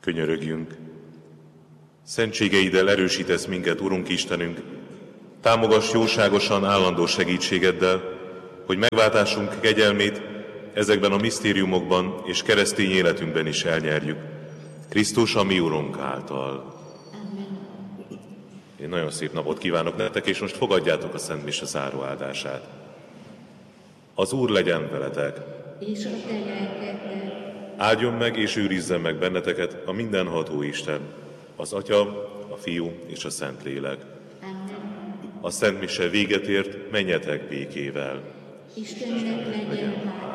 Könyörögjünk! Szentségeiddel erősítesz minket, Urunk Istenünk, támogass jóságosan állandó segítségeddel, hogy megváltásunk kegyelmét ezekben a misztériumokban és keresztény életünkben is elnyerjük. Krisztus, a mi Urunk által. Amen. Én nagyon szép napot kívánok nektek, és most fogadjátok a Szent Mise záró áldását. Az Úr legyen veletek! És a te lelkeddel. Áldjon meg és őrizzen meg benneteket a mindenható Isten, az Atya, a Fiú és a Szentlélek. Amen. A Szent Mise véget ért, menjetek békével. Istennek legyen hála.